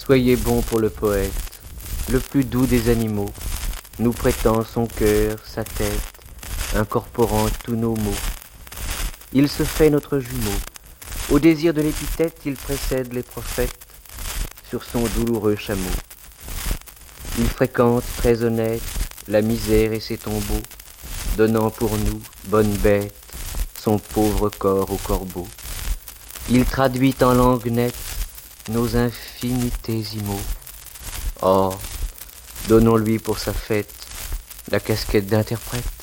Soyez bon pour le poète, le plus doux des animaux, nous prêtant son cœur, sa tête, incorporant tous nos mots. Il se fait notre jumeau. Au désir de l'épithète, il précède les prophètes sur son douloureux chameau. Il fréquente, très honnête, la misère et ses tombeaux, donnant pour nous, bonne bête, son pauvre corps au corbeau. Il traduit en langue nette nos infinitésimaux. Or, donnons-lui pour sa fête la casquette d'interprète.